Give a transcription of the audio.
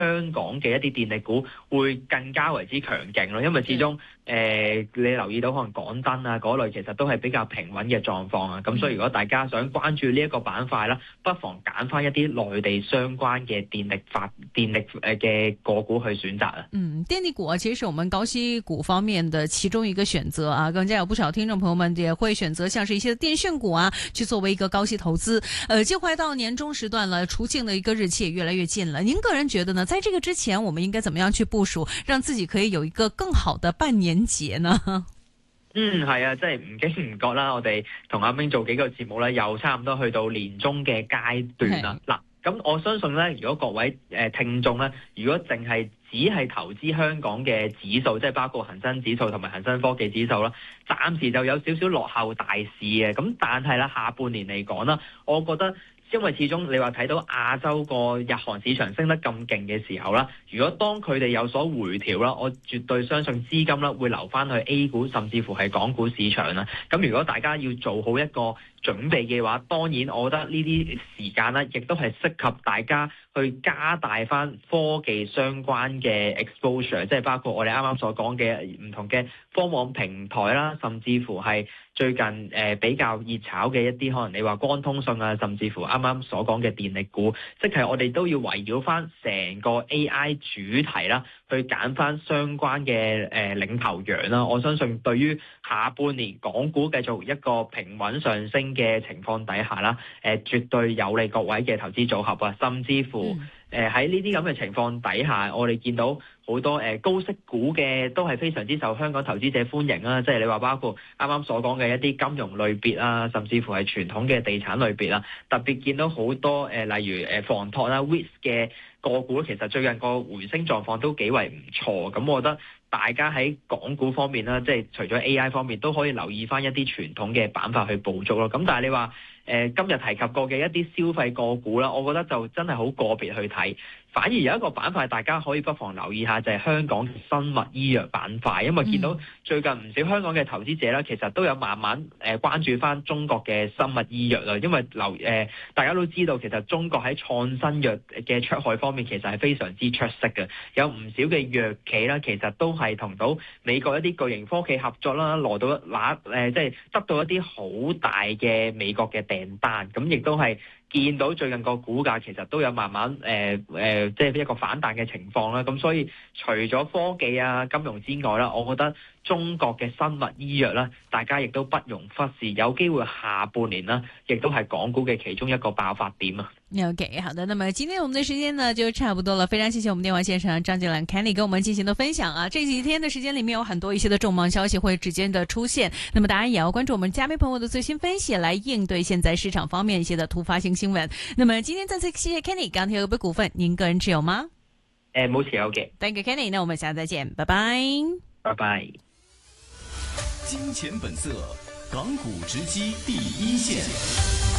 香港嘅一啲電力股會更加為之強勁咯，因為始終你留意到可能港燈啊嗰類其實都係比較平穩嘅狀況啊，咁所以如果大家想關注呢一個板塊啦，不妨揀翻一啲內地相關嘅電力嘅個股去選擇啊。 電力股啊，其實是我們高息股方面的其中一個選擇啊，更加有不少聽眾朋友們也會選擇像是一些電訊股啊，去作為一個高息投資。就快到年終時段了，除夕的一個日期也越來越近了。您個人覺得呢？在這個之前，我們應該怎麼樣去部署，讓自己可以有一個更好的半年節呢？ 係啊，即係唔經唔覺啦，我哋同阿明做幾個節目咧，又差唔多去到年終嘅階段啦。嗱，咁我相信咧，如果各位聽眾咧，如果淨係只係投資香港嘅指數，即係包括恒生指數同埋恒生科技指數啦，暫時就有少少落後大市嘅。咁但係啦，下半年嚟講啦，我覺得。因為始終你話睇到亞洲個日韓市場升得咁勁嘅時候啦，如果當佢哋有所回調啦，我絕對相信資金啦會流翻去 A 股甚至乎係港股市場啦。咁如果大家要做好一個準備嘅話，當然我覺得呢啲時間咧，亦都係適合大家去加大翻科技相關嘅 exposure， 即係包括我哋啱啱所講嘅唔同嘅科網平台啦，甚至乎係最近比較熱炒嘅一啲可能你話光通訊啊，甚至乎啱啱所講嘅電力股，即係我哋都要圍繞翻成個 AI 主題啦，去揀翻相關嘅領頭羊啦。我相信對於下半年港股繼續一個平穩上升嘅情況底下啦，絕對有利各位嘅投資組合啊，甚至乎喺呢啲咁嘅情況底下，我哋見到好多高息股嘅都係非常之受香港投資者歡迎啦，即係你話包括啱啱所講嘅一啲金融類別啊，甚至乎係傳統嘅地產類別啦，特別見到好多例如房託啦、REITs 嘅個股，其實最近個回升狀況都幾為唔錯，咁我覺得大家喺港股方面啦，即係除咗 AI 方面都可以留意翻一啲傳統嘅板塊去捕捉咯。咁但係你話今日提及過嘅一啲消費個股啦，我覺得就真係好個別去睇。反而有一個板塊大家可以不妨留意下，就係香港生物醫藥板塊，因為見到最近唔少香港嘅投資者啦，其實都有慢慢關注翻中國嘅生物醫藥啦，因為大家都知道其實中國喺創新藥嘅出海方面其實係非常之出色嘅，有唔少嘅藥企啦，其實都係同到美國一啲巨型科技合作啦，攞到即係得到一啲好大嘅美國嘅訂單，咁亦都係見到最近個股價其實都有慢慢即係一個反彈嘅情況啦。咁所以除咗科技啊、金融之外啦，我覺得中國嘅生物醫藥啦，大家亦都不容忽視，有機會下半年啦，亦都係港股嘅其中一個爆發點啊。 OK， 好的，那麼今天我們的時間呢就差不多了，非常謝謝我們電話線上張景蘭 Kenny 跟我們進行的分享啊。這幾天的時間裏面有很多一些的重磅消息會直接的出現，那麼當然也要關注我們嘉賓朋友的最新分析，來應對現在市場方面一些的突發性新聞。那麼今天再次謝謝 Kenny，鋼鐵股股份您個人持有嗎？ 冇持有嘅。 Thank you Kenny，那我們下次再見，拜拜。 拜拜。 金錢本色，港股直擊第一線。